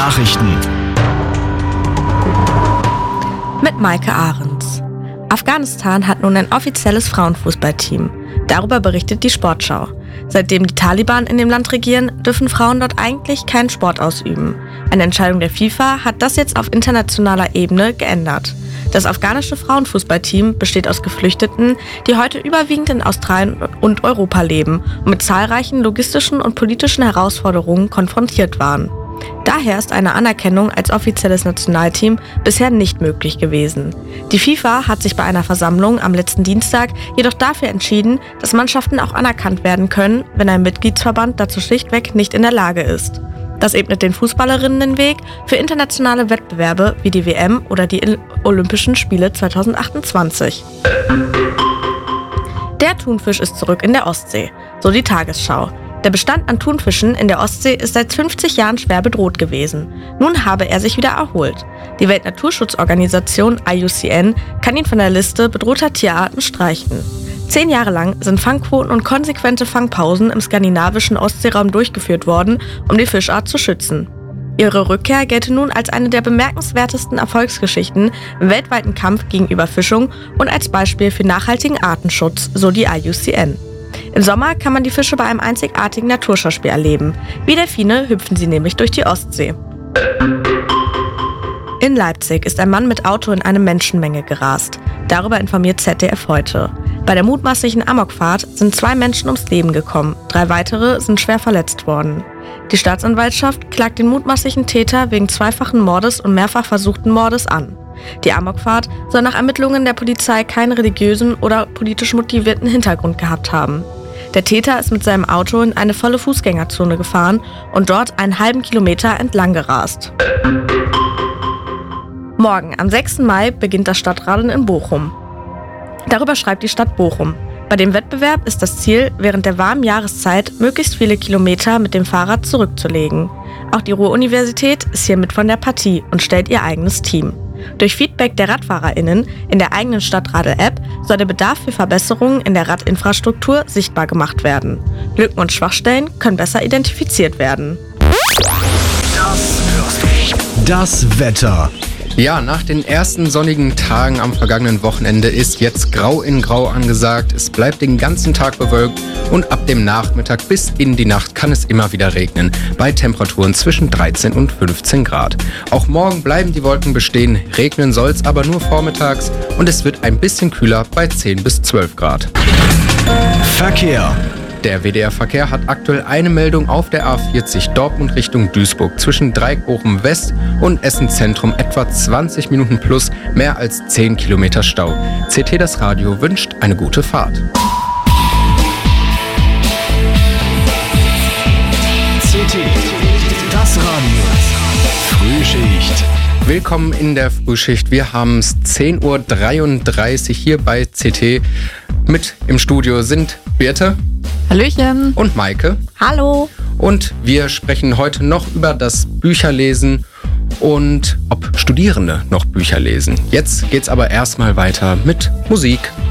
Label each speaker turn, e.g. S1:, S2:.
S1: Nachrichten.
S2: Mit Maike Ahrens. Afghanistan hat nun ein offizielles Frauenfußballteam. Darüber berichtet die Sportschau. Seitdem die Taliban in dem Land regieren, dürfen Frauen dort eigentlich keinen Sport ausüben. Eine Entscheidung der FIFA hat das jetzt auf internationaler Ebene geändert. Das afghanische Frauenfußballteam besteht aus Geflüchteten, die heute überwiegend in Australien und Europa leben und mit zahlreichen logistischen und politischen Herausforderungen konfrontiert waren. Daher ist eine Anerkennung als offizielles Nationalteam bisher nicht möglich gewesen. Die FIFA hat sich bei einer Versammlung am letzten Dienstag jedoch dafür entschieden, dass Mannschaften auch anerkannt werden können, wenn ein Mitgliedsverband dazu schlichtweg nicht in der Lage ist. Das ebnet den Fußballerinnen den Weg für internationale Wettbewerbe wie die WM oder die Olympischen Spiele 2028. Der Thunfisch ist zurück in der Ostsee, so die Tagesschau. Der Bestand an Thunfischen in der Ostsee ist seit 50 Jahren schwer bedroht gewesen. Nun habe er sich wieder erholt. Die Weltnaturschutzorganisation IUCN kann ihn von der Liste bedrohter Tierarten streichen. 10 Jahre lang sind Fangquoten und konsequente Fangpausen im skandinavischen Ostseeraum durchgeführt worden, um die Fischart zu schützen. Ihre Rückkehr gelte nun als eine der bemerkenswertesten Erfolgsgeschichten im weltweiten Kampf gegen Überfischung und als Beispiel für nachhaltigen Artenschutz, so die IUCN. Im Sommer kann man die Fische bei einem einzigartigen Naturschauspiel erleben. Wie Delfine hüpfen sie nämlich durch die Ostsee. In Leipzig ist ein Mann mit Auto in eine Menschenmenge gerast. Darüber informiert ZDF heute. Bei der mutmaßlichen Amokfahrt sind 2 Menschen ums Leben gekommen, 3 weitere sind schwer verletzt worden. Die Staatsanwaltschaft klagt den mutmaßlichen Täter wegen zweifachen Mordes und mehrfach versuchten Mordes an. Die Amokfahrt soll nach Ermittlungen der Polizei keinen religiösen oder politisch motivierten Hintergrund gehabt haben. Der Täter ist mit seinem Auto in eine volle Fußgängerzone gefahren und dort einen halben Kilometer entlang gerast. Morgen, am 6. Mai, beginnt das Stadtradeln in Bochum. Darüber schreibt die Stadt Bochum. Bei dem Wettbewerb ist das Ziel, während der warmen Jahreszeit möglichst viele Kilometer mit dem Fahrrad zurückzulegen. Auch die Ruhr-Universität ist hiermit von der Partie und stellt ihr eigenes Team. Durch Feedback der RadfahrerInnen in der eigenen Stadtradel-App soll der Bedarf für Verbesserungen in der Radinfrastruktur sichtbar gemacht werden. Lücken und Schwachstellen können besser identifiziert werden.
S1: Das Wetter.
S3: Ja, nach den ersten sonnigen Tagen am vergangenen Wochenende ist jetzt Grau in Grau angesagt. Es bleibt den ganzen Tag bewölkt und ab dem Nachmittag bis in die Nacht kann es immer wieder regnen, bei Temperaturen zwischen 13 und 15 Grad. Auch morgen bleiben die Wolken bestehen, regnen soll es aber nur vormittags und es wird ein bisschen kühler bei 10 bis 12 Grad.
S1: Verkehr.
S3: Der WDR-Verkehr hat aktuell eine Meldung auf der A40 Dortmund Richtung Duisburg zwischen Dreieck Bochum West und Essen Zentrum etwa 20 Minuten plus mehr als 10 Kilometer Stau. CT das Radio wünscht eine gute Fahrt.
S1: CT, das Radio. Frühschicht.
S3: Willkommen in der Frühschicht. Wir haben es 10.33 Uhr hier bei CT. Mit im Studio sind Birte.
S2: Hallöchen.
S3: Und Maike.
S2: Hallo.
S3: Und wir sprechen heute noch über das Bücherlesen und ob Studierende noch Bücher lesen. Jetzt geht's aber erstmal weiter mit Musik.